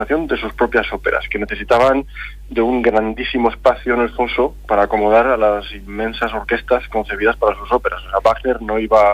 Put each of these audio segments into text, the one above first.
de sus propias óperas, que necesitaban de un grandísimo espacio en el foso para acomodar a las inmensas orquestas concebidas para sus óperas. O sea, Wagner no iba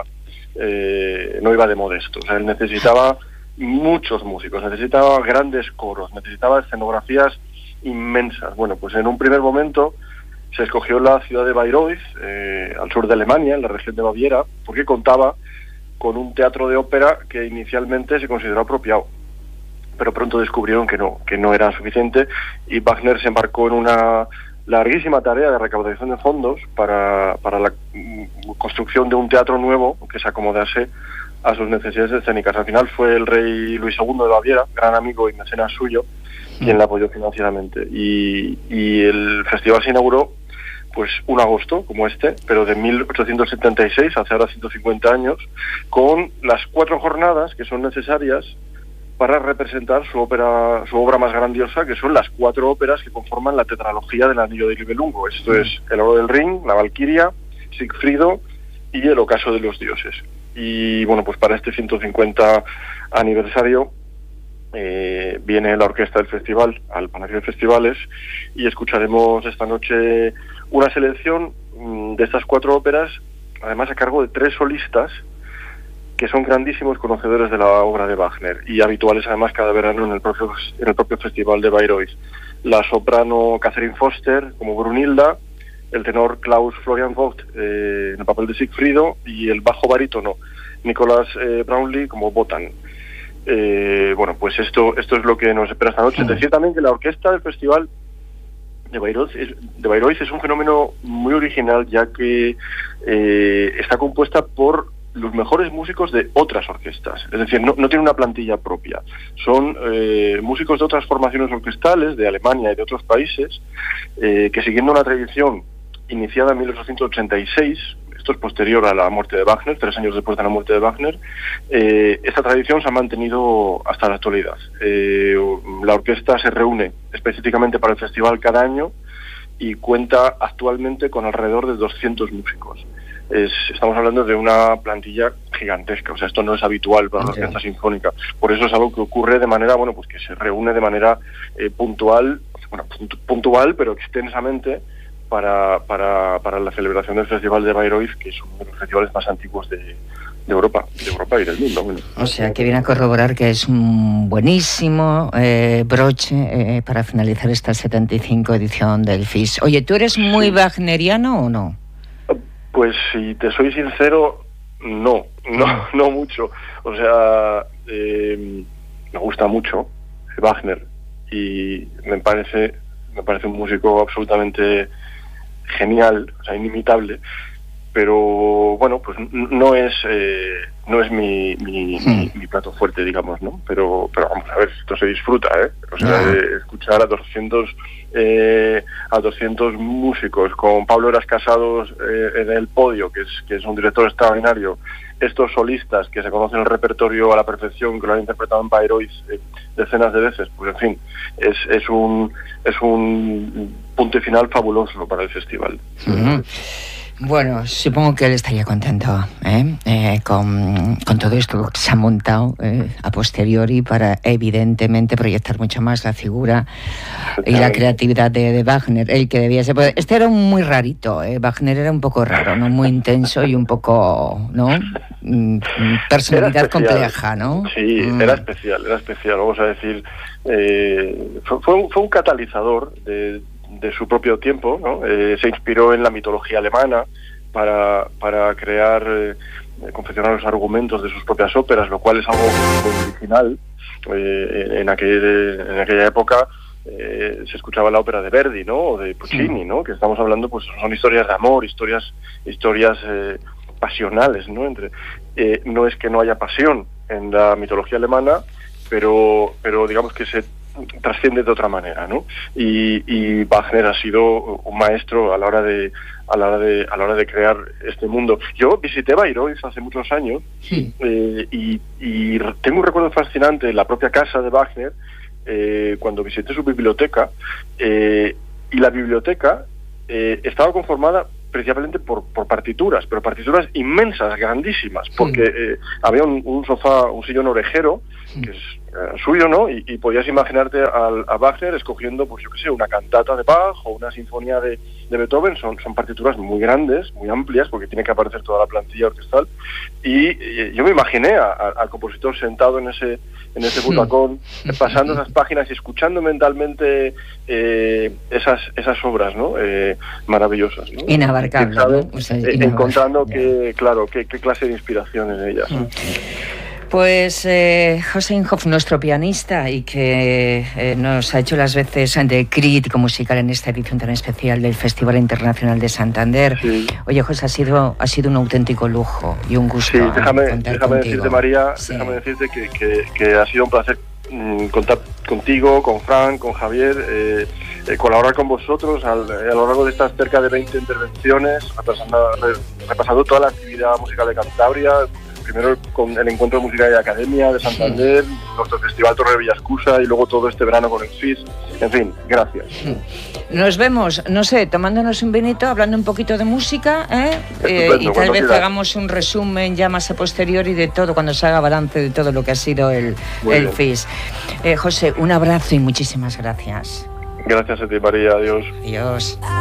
de modesto. O sea, él necesitaba muchos músicos, necesitaba grandes coros, necesitaba escenografías inmensas. Bueno, pues en un primer momento se escogió la ciudad de Bayreuth, al sur de Alemania, en la región de Baviera, porque contaba con un teatro de ópera que inicialmente se consideró apropiado, pero pronto descubrieron que no era suficiente, y Wagner se embarcó en una larguísima tarea de recaudación de fondos para la construcción de un teatro nuevo que se acomodase a sus necesidades escénicas. Al final fue el rey Luis II de Baviera, gran amigo y mecenas suyo, quien la apoyó financieramente, y el festival se inauguró pues un agosto como este, pero de 1876, hace ahora 150 años, con las 4 jornadas que son necesarias para representar su obra más grandiosa, que son las 4 óperas que conforman la tetralogía del Anillo del Nibelungo. Esto es El Oro del Rin, La Valquiria, Sigfrido y El Ocaso de los Dioses. Y bueno, pues para este 150 aniversario viene la orquesta del festival al Palacio de Festivales, y escucharemos esta noche una selección de estas 4 óperas, además a cargo de 3 solistas que son grandísimos conocedores de la obra de Wagner y habituales además cada verano en el propio festival de Bayreuth. La soprano Catherine Foster como Brunilda, el tenor Klaus Florian Vogt en el papel de Sigfrido, y el bajo barítono Nicolas Brownlee como Wotan. Bueno, pues esto es lo que nos espera esta noche. Decir también que la orquesta del festival de Bayreuth es un fenómeno muy original, ya que está compuesta por los mejores músicos de otras orquestas. Es decir, no tiene una plantilla propia. Son músicos de otras formaciones orquestales, de Alemania y de otros países, que siguiendo una tradición iniciada en 1886, esto es posterior a la muerte de Wagner, 3 años después de la muerte de Wagner, esta tradición se ha mantenido hasta la actualidad. La orquesta se reúne específicamente para el festival cada año y cuenta actualmente con alrededor de 200 músicos. Estamos hablando de una plantilla gigantesca, o sea, esto no es habitual para la orquesta sinfónica. Por eso es algo que ocurre de manera, bueno, pues que se reúne de manera puntual, pero extensamente para la celebración del Festival de Bayreuth, que es uno de los festivales más antiguos de Europa y del mundo. Bueno. O sea, que viene a corroborar que es un buenísimo broche para finalizar esta 75 edición del FIS. Oye, ¿tú eres muy wagneriano o no? Pues si te soy sincero, no mucho. O sea, me gusta mucho Wagner y me parece un músico absolutamente genial, o sea, inimitable, pero bueno, pues no es mi plato fuerte, digamos, ¿no? Pero vamos a ver, esto se disfruta, o sea, de escuchar a 200 músicos, con Pablo Eras Casados en el podio, que es un director extraordinario, estos solistas que se conocen el repertorio a la perfección, que lo han interpretado en Bayreuth decenas de veces, pues en fin, es un punto final fabuloso para el festival. Uh-huh. Bueno, supongo que él estaría contento con todo esto que se ha montado a posteriori para evidentemente proyectar mucho más la figura y la creatividad de Wagner, el que debía ser. Este era muy rarito, Wagner era un poco raro, ¿no? Muy intenso y un poco, ¿no? Personalidad compleja, ¿no? Sí, era especial, vamos a decir, fue un catalizador de su propio tiempo, ¿no? Se inspiró en la mitología alemana para crear, confeccionar los argumentos de sus propias óperas, lo cual es algo muy original. En aquella época se escuchaba la ópera de Verdi, ¿no? O de Puccini, ¿no? Que estamos hablando, pues son historias de amor, historias pasionales, ¿no? No es que no haya pasión en la mitología alemana, pero digamos que se trasciende de otra manera, ¿no? Y Wagner ha sido un maestro a la hora de crear este mundo. Yo visité Bayreuth hace muchos años, sí. Y tengo un recuerdo fascinante de la propia casa de Wagner cuando visité su biblioteca, y la biblioteca estaba conformada principalmente por partituras, pero partituras inmensas, grandísimas, porque había un sofá, un sillón orejero, que es suyo, ¿no? Y podías imaginarte a Wagner escogiendo, pues yo qué sé, una cantata de Bach o una sinfonía de Beethoven. Son partituras muy grandes, muy amplias, porque tiene que aparecer toda la plantilla orquestal. Y yo me imaginé al compositor sentado en ese butacón, pasando esas páginas y escuchando mentalmente esas obras, ¿no? Maravillosas, ¿no? Inabarcable, ¿no? O sea, encontrando qué clase de inspiración en ellas, ¿no? Pues José Inhofe, nuestro pianista, y que nos ha hecho las veces de crítico musical en esta edición tan especial del Festival Internacional de Santander. Sí. Oye, José, ha sido un auténtico lujo y un gusto. Sí, déjame decirte, María, déjame decirte que ha sido un placer contar contigo, con Fran, con Javier, colaborar con vosotros a lo largo de estas cerca de 20 intervenciones, repasando toda la actividad musical de Cantabria. Primero con el Encuentro Musical de Academia de Santander, nuestro Festival Torre Villascusa y luego todo este verano con el FIS. En fin, gracias. Nos vemos, no sé, tomándonos un vinito, hablando un poquito de música, y tal vez hagamos un resumen ya más a posteriori de todo, cuando se haga balance de todo lo que ha sido el FIS. José, un abrazo y muchísimas gracias. Gracias a ti, María. Adiós. Adiós.